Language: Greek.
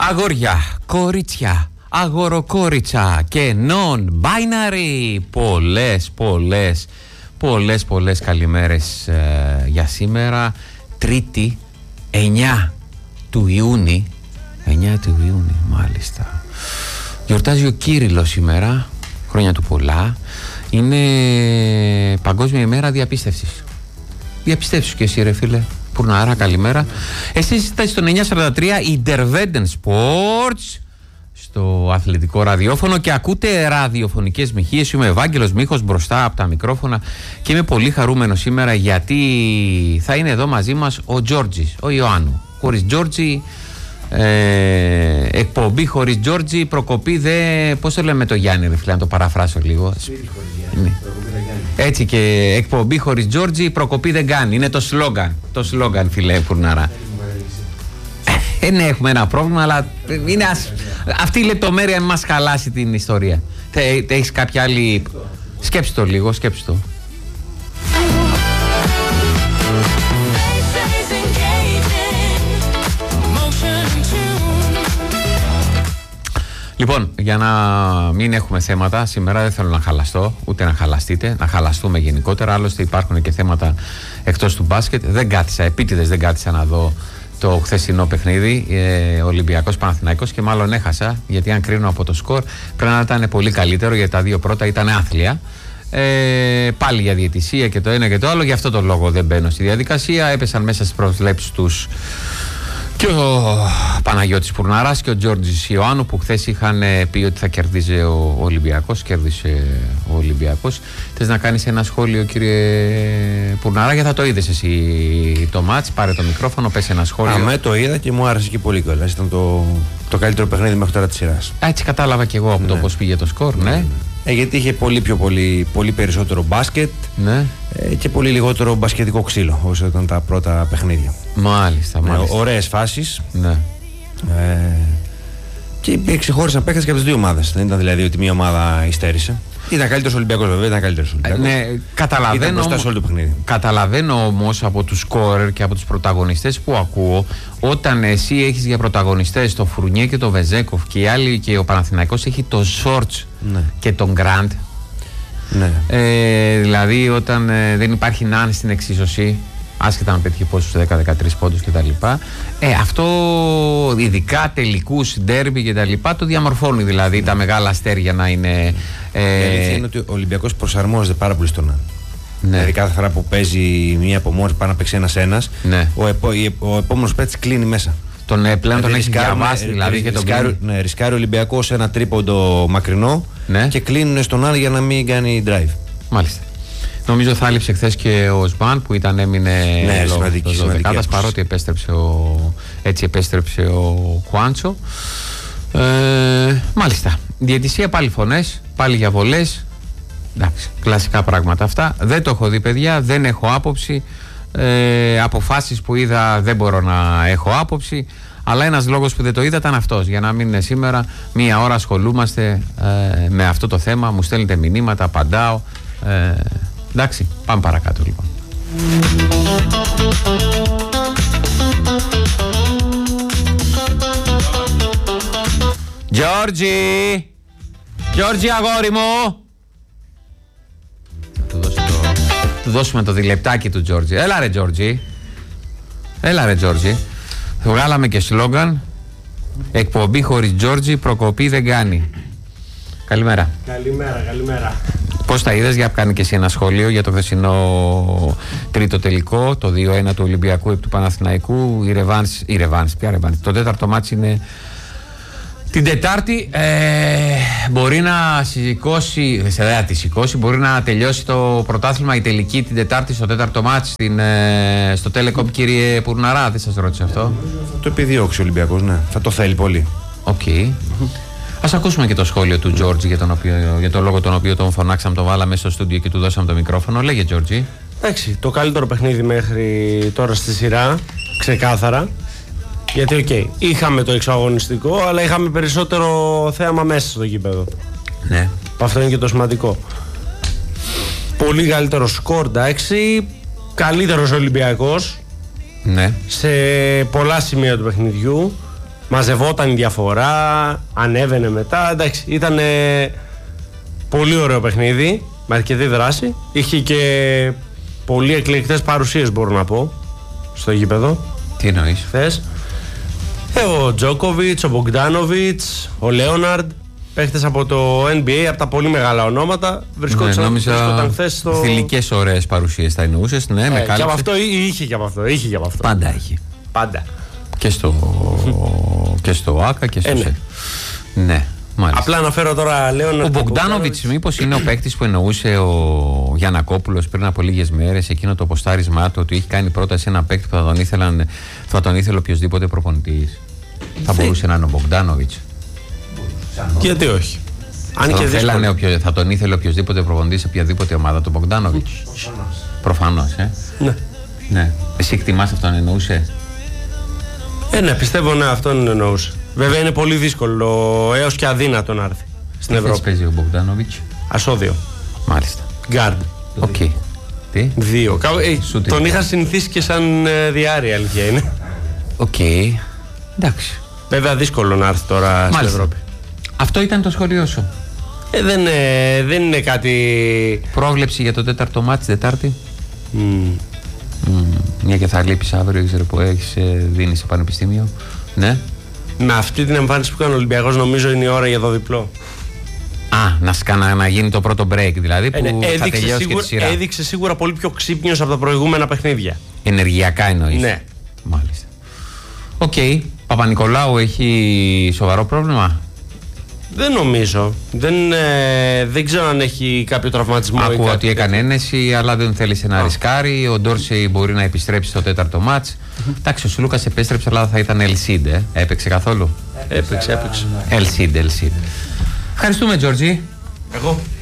Αγόρια, κορίτσια, αγοροκόριτσα και non-binary. Πολλές καλημέρες για σήμερα. Τρίτη, 9 του Ιούνιου. 9 του Ιούνιου, μάλιστα. Γιορτάζει ο Κύριλλος σήμερα. Χρόνια του πολλά. Είναι Παγκόσμια ημέρα διαπίστευσης. Διαπιστεύσεις και εσύ, ρε φίλε. Πουρνάρα, καλημέρα. Εσείς είστε στον 943 Interveden Sports, στο αθλητικό ραδιόφωνο, και ακούτε ραδιοφωνικές μοιχείες. Είμαι ο Ευάγγελος Μίχος μπροστά από τα μικρόφωνα και είμαι πολύ χαρούμενος σήμερα γιατί θα είναι εδώ μαζί μας ο Τζόρτζης, ο Ιωάννου. Χωρίς Τζόρτζη, εκπομπή χωρίς Τζόρτζη, προκοπή δε. Πώς το λέμε το Γιάννη, ρε φίλε, να το παραφράσω λίγο. Έτσι, και εκπομπή χωρίς Τζόρτζη, προκοπή δεν κάνει. Είναι το σλόγγαν. Το σλόγγαν, φίλε Φουρνάρα. Ναι, έχουμε ένα πρόβλημα, αλλά είναι αυτή η λεπτομέρεια μας χαλάσει την ιστορία. Έχεις κάποια άλλη? Σκέψου το λίγο, σκέψου το. Λοιπόν, για να μην έχουμε θέματα, σήμερα δεν θέλω να χαλαστώ, ούτε να χαλαστείτε, να χαλαστούμε γενικότερα. Άλλωστε υπάρχουν και θέματα εκτός του μπάσκετ. Δεν κάθισα, επίτηδες δεν κάθισα να δω το χθεσινό παιχνίδι, Ολυμπιακός Παναθηναϊκός, και μάλλον έχασα, γιατί αν κρίνω από το σκορ πρέπει να ήταν πολύ καλύτερο, γιατί τα δύο πρώτα ήταν άθλια. Πάλι για διαιτησία και το ένα και το άλλο, γι' αυτό το λόγο δεν μπαίνω στη διαδικασία. Έπεσαν μέσα στις προσβλέψεις τους και ο Παναγιώτης Πουρναράς και ο Τζόρτζης Ιωάννου, που χθες είχαν πει ότι θα κερδίζει ο Ολυμπιακός. Κέρδισε ο Ολυμπιακός. Θες να κάνεις ένα σχόλιο, κύριε Πουρναρά, γιατί θα το είδες εσύ το μάτς? Πάρε το μικρόφωνο, πες ένα σχόλιο. Αμέ το είδα και μου άρεσε και πολύ κιόλας. Ήταν το καλύτερο παιχνίδι μέχρι τώρα της σειράς. Έτσι κατάλαβα και εγώ από το πώς πήγε το σκορ, ναι. Γιατί είχε πολύ περισσότερο μπάσκετ, ναι, και πολύ λιγότερο μπασκετικό ξύλο όσο ήταν τα πρώτα παιχνίδια. Μάλιστα. Ωραίες φάσεις. Ναι. Και ξεχώρισαν παίκτες και από τις δύο ομάδες. Δεν ήταν δηλαδή ότι μία ομάδα υστέρησε. Ήταν καλύτερος Ολυμπιακός, βέβαια. Ήταν καλύτερος Ολυμπιακός. Ναι, καταλαβαίνω όμως από τους σκόρερ και από τους πρωταγωνιστές που ακούω, όταν εσύ έχεις για πρωταγωνιστές το Φουρνιέ και το Βεζέκοφ, και οι άλλοι, και ο Παναθηναϊκός έχει το Σόρτς, ναι, και τον Γκραντ. Ναι. Δηλαδή, όταν δεν υπάρχει Νάν στην εξίσωση, άσχετα αν πέτυχε πόσους, 10-13 πόντους κτλ. Αυτό, ειδικά τελικούς, ντέρμπι κτλ., το διαμορφώνει, δηλαδή τα μεγάλα αστέρια να είναι. Η αλήθεια είναι ότι ο Ολυμπιακός προσαρμόζεται πάρα πολύ στον Ναν. Ναι. Δηλαδή κάθε φορά που παίζει μία απομόνωση, πάνω να παίξει ένας, ναι, ο επόμενος παίκτης κλείνει μέσα. Πλέον τον έχει διαβάσει, δηλαδή, και τον κλείνει. Ναι, ρισκάρει ο Ολυμπιακός ένα τρίποντο μακρινό, ναι, και κλείνουν στον Ναν για να μην κάνει drive. Μάλιστα. Νομίζω θα λείψε χθες και ο Σμπάν, που έμεινε, ναι, σημαντική, παρότι επέστρεψε ο Χουάντσο. Μάλιστα. Διαιτησία, πάλι φωνές, πάλι για βολές. Εντάξει, κλασικά πράγματα αυτά. Δεν το έχω δει, παιδιά, δεν έχω άποψη. Αποφάσεις που είδα δεν μπορώ να έχω άποψη. Αλλά ένας λόγος που δεν το είδα ήταν αυτός. Για να μην είναι σήμερα μία ώρα ασχολούμαστε με αυτό το θέμα. Μου στέλνετε μηνύματα, απαντάω. Εντάξει, πάμε παρακάτω λοιπόν. Γιώργη, αγόρι μου! Του δώσουμε το διλεπτάκι του Γιώργη. Έλα ρε Γιώργη. Βγάλαμε και σλόγγαν. Εκπομπή χωρίς Γιώργη, προκοπή δεν κάνει. Καλημέρα. Καλημέρα. Πώς τα είδες? Για κάνει και εσύ ένα σχόλιο για το χθεσινό τρίτο τελικό, το 2-1 του Ολυμπιακού επί του Παναθηναϊκού. Η ρεβάνς. Το τέταρτο μάτς είναι την Τετάρτη. Μπορεί να σηκώσει, μπορεί να τελειώσει το πρωτάθλημα η τελική την Τετάρτη στο τέταρτο μάτς στο Telecom, κύριε Πουρναρά? Δεν σας ρώτησε αυτό? Θα το επιδιώξει ο Ολυμπιακός, ναι. Θα το θέλει πολύ. Οκ. Ας ακούσουμε και το σχόλιο του Τζόρτζη για τον λόγο τον οποίο τον φωνάξαμε, τον βάλαμε στο στούντιο και του δώσαμε το μικρόφωνο. Λέγε, Τζόρτζη. Εντάξει, το καλύτερο παιχνίδι μέχρι τώρα στη σειρά, ξεκάθαρα. Γιατί, είχαμε το εξαγωνιστικό, αλλά είχαμε περισσότερο θέαμα μέσα στο γήπεδο. Ναι. Αυτό είναι και το σημαντικό. Πολύ καλύτερο σκορ, εντάξει. Καλύτερος Ολυμπιακός. Ναι. Σε πολλά σημεία του παιχνιδιού. μαζευόταν η διαφορά, ανέβαινε μετά. Εντάξει, ήταν πολύ ωραίο παιχνίδι, με αρκετή δράση. Είχε και πολύ εκλεκτές παρουσίες, μπορώ να πω, στο γήπεδο. Τι εννοείς? Χθες. Ο Τζόκοβιτς, ο Μπογκντάνοβιτς, ο Λέοναρντ, παίχτες από το NBA, από τα πολύ μεγάλα ονόματα. Βρισκόταν χθες στο. Θηλυκές ωραίες παρουσίες θα εννοούσες, ναι, με κάλυψε. Και από αυτό είχε και από αυτό. Πάντα έχει. Πάντα. Και στο ΆΚΑ και στο ΣΕ. Ναι. Μάλιστα. Απλά αναφέρω τώρα, Λέοναρντ. Ο Μπογκντάνοβιτς μήπως είναι ο παίκτης που εννοούσε ο Γιαννακόπουλος πριν από λίγες μέρες, εκείνο το ποστάρισμά του, ότι έχει κάνει πρόταση ένα παίκτη που θα τον ήθελε οποιοδήποτε προπονητής? Θα μπορούσε να είναι ο Μπογκντάνοβιτς. Γιατί όχι? Θα τον ήθελε οποιοδήποτε προπονητής σε οποιαδήποτε ομάδα, τον Μπογκντάνοβιτς. Προφανώς, Ναι. Εσύ εκτιμάς αυτόν εννοούσε? Ναι, πιστεύω ναι, αυτόν εννοούσε. Βέβαια είναι πολύ δύσκολο έως και αδύνατο να έρθει στην Ευρώπη. Τι παίζει ο Μπογκντάνοβιτς? Ασώδιο. Μάλιστα. Γκάρντ. Οκ. Τι? 2. Τον είχα συνηθίσει και σαν διάρρεια, αλήθεια είναι. Οκ. Εντάξει. Βέβαια δύσκολο να έρθει τώρα στην Ευρώπη. Αυτό ήταν το σχολείο σου? Δεν είναι κάτι. Πρόβλεψη για το τέταρτο μάτς Τετάρτη? Μια και θα λείπεις αύριο, ξέρω που έχεις δίνει σε πανεπιστήμιο. Ναι. Με αυτή την εμφάνιση που κάνει ο Ολυμπιακός, νομίζω είναι η ώρα για το διπλό. Να γίνει το πρώτο break δηλαδή, που θα τελειώσει και τη σειρά. Έδειξε σίγουρα πολύ πιο ξύπνιος από τα προηγούμενα παιχνίδια. Ενεργειακά εννοείς? Ναι. Μάλιστα. Οκ. Παπα-Νικολάου έχει σοβαρό πρόβλημα? Δεν νομίζω. Δεν ξέρω αν έχει κάποιο τραυματισμό. Ακούω ότι έκανε ένεση, αλλά δεν θέλησε να ρισκάρει. Ο Ντόρσεϊ μπορεί να επιστρέψει στο τέταρτο μάτς. Εντάξει, ο Σλούκας επέστρεψε, αλλά θα ήταν Ελσίντε. Έπαιξε καθόλου? Έπαιξε. Ελσίντε. Ευχαριστούμε, Τζόρτζι. Εγώ.